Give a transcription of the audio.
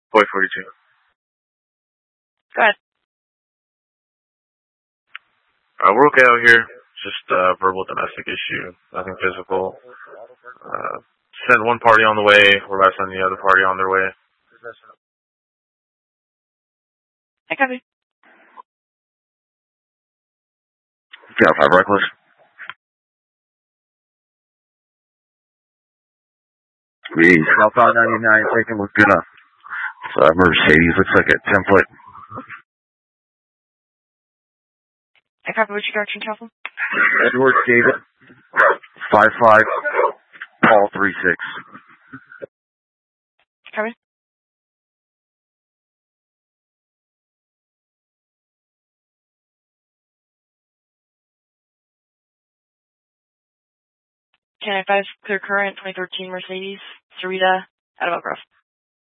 Boy 42. Go ahead. We're okay out here. Just verbal domestic issue. Nothing physical. Send one party on the way. We're about to send the other party on their way. I copy. Yeah, 5 reckless. Southbound 99, taking a look at a Mercedes. Looks like a template. I copy. What's your direction, Council? Edward David, 55, Paul 36. Copy. Can I advise clear current 2013 Mercedes, Cerrita, out of Oak Grove.